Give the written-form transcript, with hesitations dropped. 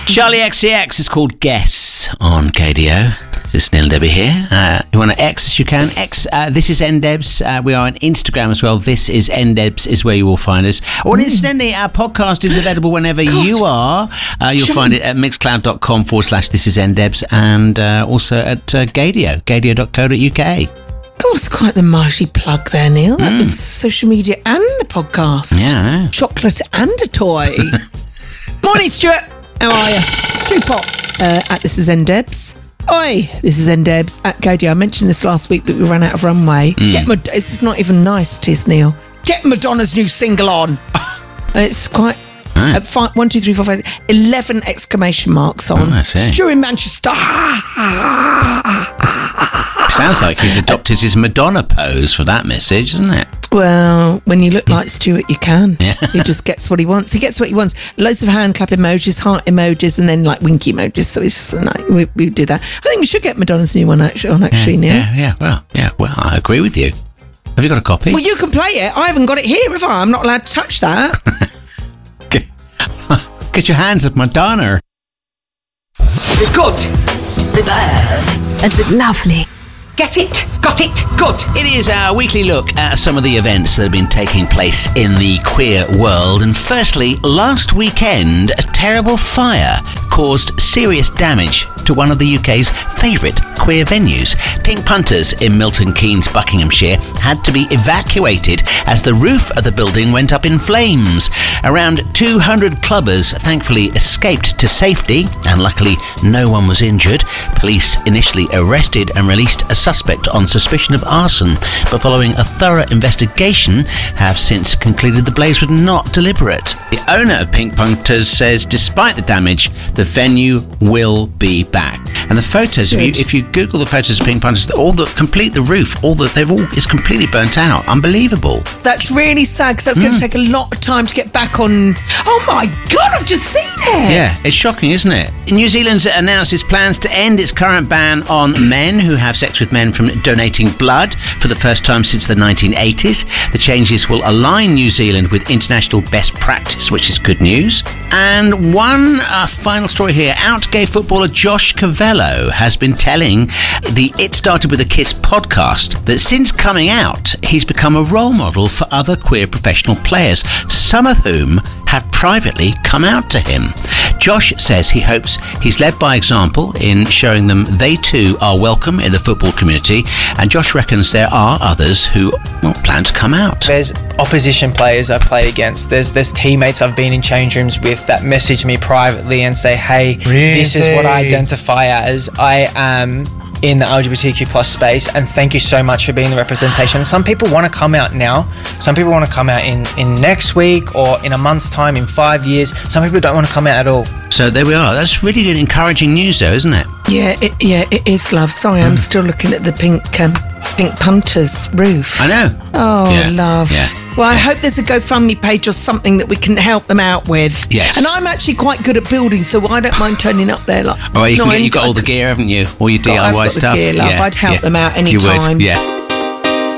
Charlie XCX is called Guess on KDO. This is Neil and Debbie here. You want to X as you can. This is NDebs. We are on Instagram as well. This is NDebs is where you will find us. Or incidentally, our podcast is available whenever you are. You'll find it at mixcloud.com/this is NDebs and also at gadio.co.uk. God, it's quite the mighty plug there, Neil. That was social media and the podcast. Yeah, I know. Chocolate and a toy. Morning, Stuart. How are you? Stu Pop at This Is NDebs. Oi, This Is NDebs at Gadio. I mentioned this last week, but we ran out of runway. This is not even nice, tis, Neil. Get Madonna's new single on. It's quite... 1, 2, 3, 4, 5, 11 exclamation marks on. I see. Stu in Manchester. Sounds like he's adopted his Madonna pose for that message, isn't it? Well, when you look like Stuart, you can. Yeah. He just gets what he wants. He gets what he wants. Loads of hand clap emojis, heart emojis, and then like winky emojis. So it's like, we do that. I think we should get Madonna's new one actually, Neil. Yeah. Well, I agree with you. Have you got a copy? Well, you can play it. I haven't got it here, have I? I'm not allowed to touch that. Get your hands off Madonna. The good, the bad, and the lovely. Get it, got it, good. It is our weekly look at some of the events that have been taking place in the queer world. And firstly, last weekend, a terrible fire caused serious damage to one of the UK's favourite queer venues. Pink Punters in Milton Keynes, Buckinghamshire, had to be evacuated as the roof of the building went up in flames. Around 200 clubbers thankfully escaped to safety, and luckily no one was injured. Police initially arrested and released a suspect on suspicion of arson, but following a thorough investigation have since concluded the blaze was not deliberate. The owner of Pink Punters says despite the damage, the venue will be back. And the photos, if you Google the photos of Pink Punters, the roof, is completely burnt out. Unbelievable. That's really sad because that's going to take a lot of time to get back on. Oh my God, I've just seen it. Yeah, it's shocking, isn't it? New Zealand's announced its plans to end its current ban on men who have sex with men from donating blood for the first time since the 1980s. The changes will align New Zealand with international best practice, which is good news. And one final story here. Out gay footballer Josh Cavello has been telling the It Started With a Kiss podcast that since coming out, he's become a role model for other queer professional players, some of whom have privately come out to him. Josh says he hopes he's led by example in showing them they too are welcome in the football community, and Josh reckons there are others who plan to come out. There's opposition players I play against. There's teammates I've been in change rooms with that message me privately and say, hey, this is what I identify as. I am in the LGBTQ plus space, and thank you so much for being the representation. Some people want to come out now. Some people want to come out in next week or in a month's time, in 5 years. Some people don't want to come out at all. So there we are. That's really good, encouraging news though, isn't it? Yeah, it is, love. Sorry, I'm still looking at the Pink Punters roof. I know. Oh, yeah. love. Yeah. Well, I hope there's a GoFundMe page or something that we can help them out with. Yes. And I'm actually quite good at building, so I don't mind turning up there. You've got all the gear, haven't you? All your DIY I've got stuff. the gear, love. I'd help them out any time. You would, yeah.